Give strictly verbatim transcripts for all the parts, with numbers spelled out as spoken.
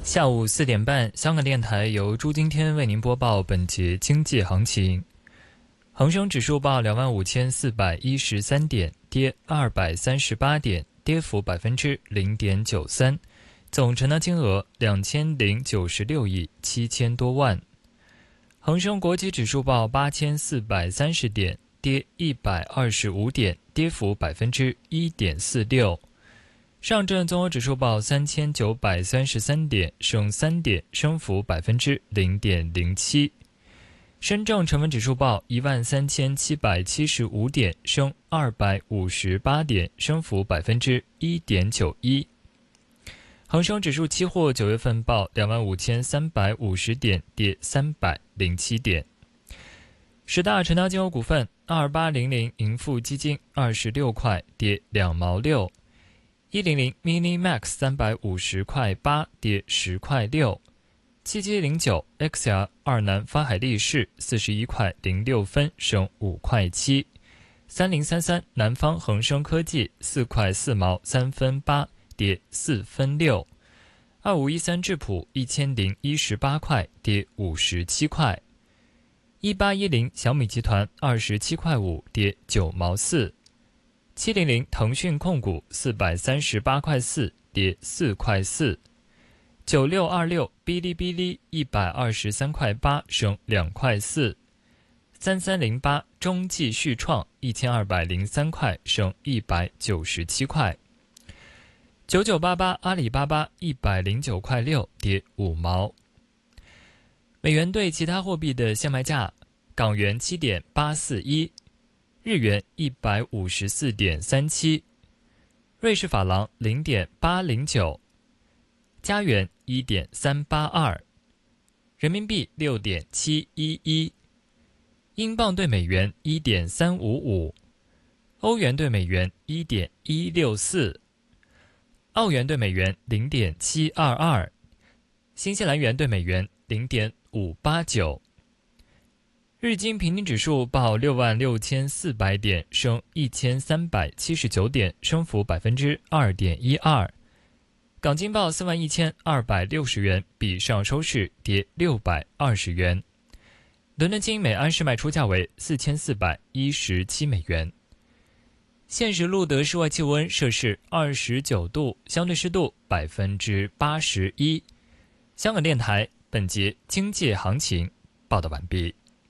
下午四点半，香港电台由朱今天为您播报本节经济行情。恒生指数报两万五千四百一十三点，跌二百三十八点，跌幅百分之零点九三。总成交金额两千零九十六亿七千多万。恒生国际指数报八千四百三十点，跌一百二十五点，跌幅百分之一点四六。上证综合指数报三千九百三十三点，升三点，升幅百分之零点零七。深证成分指数报一万三千七百七十五点，升二百五十八点，升幅百分之一点九一。恒生指数期货九月份报两万五千三百五十点，跌三百零七点。十大成交金额股份：二八零零盈富基金二十六块，跌两毛六。一零零 Mini Max 三百五十块八，跌十块六。七七零九 X R 二南发海力士四十一块零六分，升五块七。三零三三南方恒生科技四块四毛三分八，跌四分六。二五一三智普一千零一十八块，跌五十七块。一八一零小米集团二十七块五，跌九毛四。七零零腾讯控股四百三十八块四，跌四块四。九六二六哔哩哔哩一百二十三块八，升两块四。三三零八中继续创一千二百零三块，升一百九十七块。九九八八阿里巴巴一百零九块六，跌五毛。美元对其他货币的现卖价：港元七点八四一。日元一百五十四点三七，瑞士法郎零点八零九，加元一点三八二，人民币六点七一一，英镑对美元一点三五五，欧元对美元一点一六四，澳元对美元零点七二二，新西兰元对美元零点五八九。日经平均指数报六万六千四百点，升一千三百七十九点，升幅百分之二点一二。港金报四万一千二百六十元，比上收市跌六百二十元。伦敦金每安士卖出价为四千四百一十七美元。现时录得室外气温摄氏二十九度，相对湿度百分之八十一。香港电台本节经济行情报道完毕。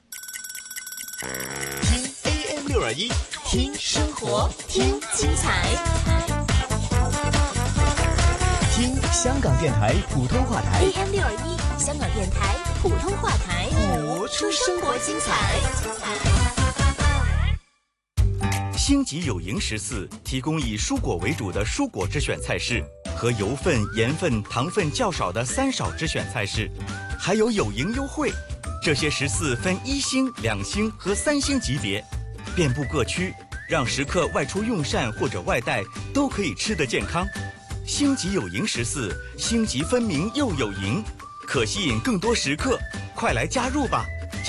听 A M 六二一，听生活，听精彩，听香港电台普通话台 A M 六二一，香港电台普通话台， 活出生活精彩。 星级有营十四提供以蔬果为主的蔬果之选菜式，和油分、盐分、糖分较少的三少之选菜式，还有有营优惠。这些十四分一星、两星和三星级别，遍布各区，让食客外出用膳或者外带都可以吃得健康。星级有营十四，星级分明又有营，可吸引更多食客，快来加入吧！